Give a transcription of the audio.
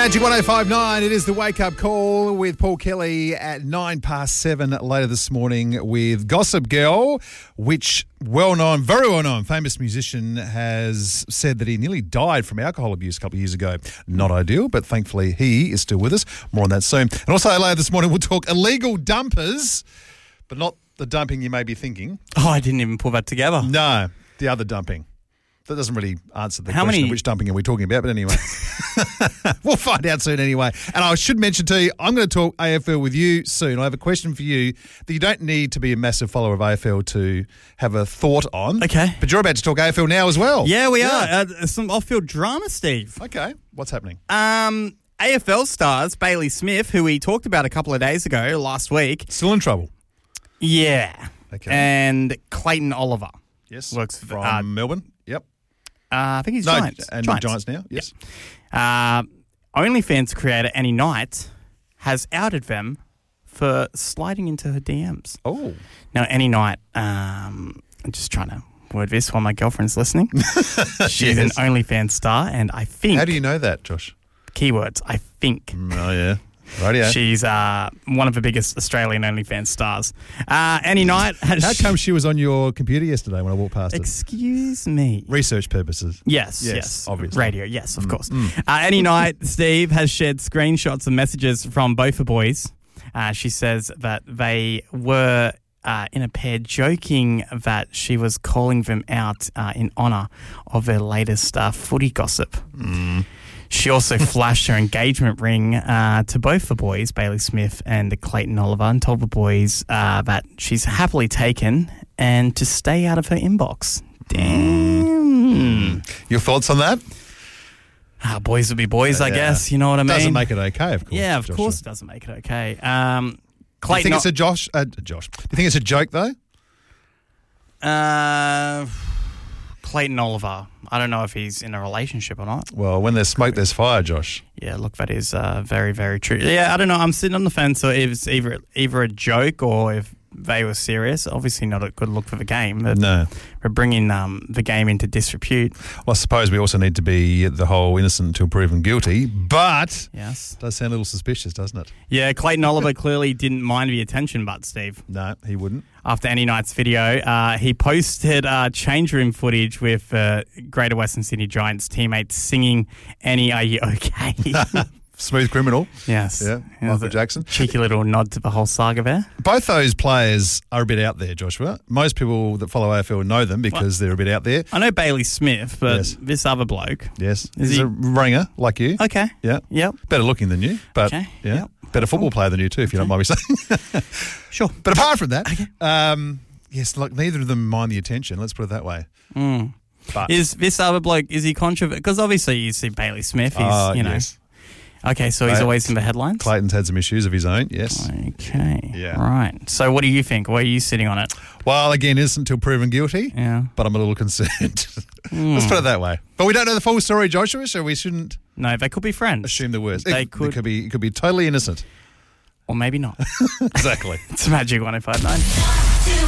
Magic 105.9, it is the wake-up call with Paul Kelly at 7:09 later this morning with Gossip Girl, which very well-known, famous musician has said that he nearly died from alcohol abuse a couple of years ago. Not ideal, but thankfully he is still with us. More on that soon. And also later this morning we'll talk illegal dumpers, but not the dumping you may be thinking. Oh, I didn't even pull that together. No, the other dumping. That doesn't really answer the question of which dumping are we talking about, but anyway. We'll find out soon anyway. And I should mention to you, I'm going to talk AFL with you soon. I have a question for you that you don't need to be a massive follower of AFL to have a thought on. Okay. But you're about to talk AFL now as well. Yeah, we are. Some off-field drama, Steve. Okay. What's happening? AFL stars Bailey Smith, who we talked about a couple of days ago, last week. Still in trouble. Yeah. Okay. And Clayton Oliver. Yes. Works from Melbourne. Yep. I think he's Giants. And Giants now, yes. OnlyFans creator Annie Knight has outed them for sliding into her DMs. Oh. Now, Annie Knight, I'm just trying to word this while my girlfriend's listening. She's an OnlyFans star, and I think... How do you know that, Josh? Keywords, I think. Oh, yeah. Rightio. She's one of the biggest Australian OnlyFans stars. Annie Knight has... How come she was on your computer yesterday when I walked past it? Excuse me. Research purposes. Yes. Obviously. Radio, yes, of course. Annie Knight, Steve, has shared screenshots and messages from both the boys. She says that they were in a pair joking that she was calling them out in honour of their latest footy gossip. She also flashed her engagement ring to both the boys, Bailey Smith and Clayton Oliver, and told the boys that she's happily taken and to stay out of her inbox. Damn. Your thoughts on that? Boys will be boys, I guess. You know what I mean? Doesn't make it okay, of course. Yeah, of course it doesn't make it okay. Do you think it's a Josh? Do you think it's a joke, though? Clayton Oliver. I don't know if he's in a relationship or not. Well, when there's smoke, there's fire, Josh. Yeah, look, that is very, very true. Yeah, I don't know. I'm sitting on the fence. So if it's either a joke or if they were serious. Obviously not a good look for the game. No. We're bringing the game into disrepute. Well, I suppose we also need to be the whole innocent until proven guilty, but yes, it does sound a little suspicious, doesn't it? Yeah, Clayton Oliver clearly didn't mind the attention, but Steve. No, he wouldn't. After Annie Knight's video, he posted change room footage with Greater Western Sydney Giants teammates singing, "Annie, are you okay?" Smooth Criminal. Yes. Yeah, Michael Jackson. Cheeky little nod to the whole saga there. Both those players are a bit out there, Joshua. Most people that follow AFL know them because they're a bit out there. I know Bailey Smith, but this other bloke. Yes. He's a ringer like you. Okay. Yeah. Yep. Better looking than you, but okay. Yeah. Yep. Better football player than you too, if you don't mind me saying. Sure. But apart from that, okay. Yes, look, neither of them mind the attention, let's put it that way. But is this other bloke, is he controversial? Because obviously you see Bailey Smith, he's, yes. Okay, so he's always in the headlines? Clayton's had some issues of his own, yes. Okay. Yeah. Right. So what do you think? Where are you sitting on it? Well, again, innocent until proven guilty. Yeah. But I'm a little concerned. Let's put it that way. But we don't know the full story, Joshua, so we shouldn't... No, they could be friends. Assume the worst. They it could be totally innocent. Or maybe not. Exactly. It's Magic 105.9.